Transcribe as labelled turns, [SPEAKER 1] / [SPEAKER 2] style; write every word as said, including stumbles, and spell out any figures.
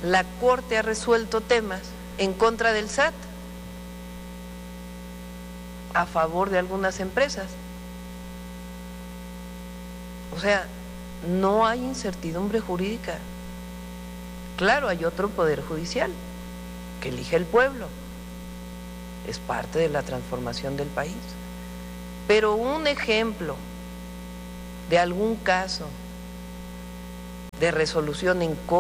[SPEAKER 1] la Corte ha resuelto temas en contra del S A T, a favor de algunas empresas. O sea, no hay incertidumbre jurídica. Claro, hay otro poder judicial que elige el pueblo, es parte de la transformación del país. Pero un ejemplo de algún caso de resolución en contra